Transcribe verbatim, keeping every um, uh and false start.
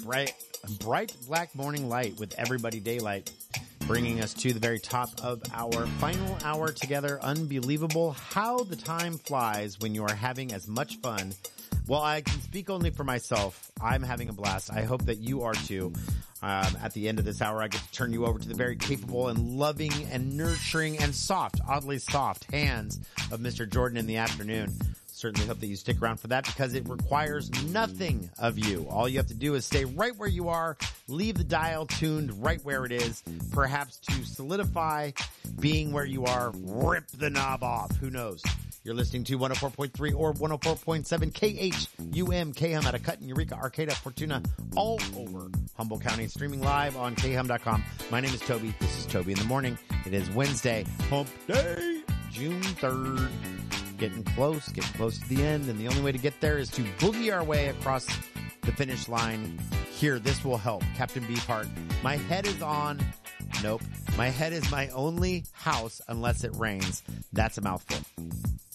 bright, bright black morning light with Everybody Daylight, bringing us to the very top of our final hour together. Unbelievable how the time flies when you are having as much fun. Well, I can speak only for myself. I'm having a blast. I hope that you are too. Um, at the end of this hour, I get to turn you over to the very capable and loving and nurturing and soft, oddly soft hands of Mister Jordan in the afternoon. Certainly hope that you stick around for that because it requires nothing of you. All you have to do is stay right where you are, leave the dial tuned right where it is, perhaps to solidify being where you are, rip the knob off. Who knows? You're listening to one oh four point three or one oh four point seven K H U M K H U M out of Cut in Eureka, Arcata, Fortuna, all over Humboldt County, streaming live on K H U M dot com. My name is Toby. This is Toby in the Morning. It is Wednesday, Hump Day, June third. Getting close, getting close to the end, and the only way to get there is to boogie our way across the finish line. Here, this will help. Captain Beefheart. My head is on. Nope. My head is my only house unless it rains. That's a mouthful.